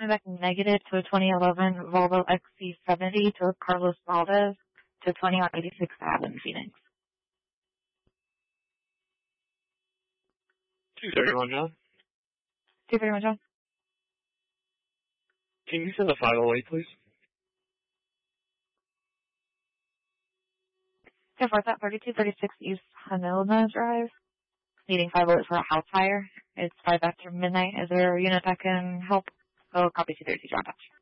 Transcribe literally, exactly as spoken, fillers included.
coming back negative to a twenty eleven Volvo X C seventy to Carlos Valdez to twenty on eighty-sixth Avenue, Phoenix. two thirty-one, John. two thirty-one, John. Can you send a five oh eight, please? ten four, that thirty-two thirty-six East Hanilna Drive. Needing five oh eight for a house fire. It's five after midnight. Is there a unit that can help? Oh, copy two thirty-two, John.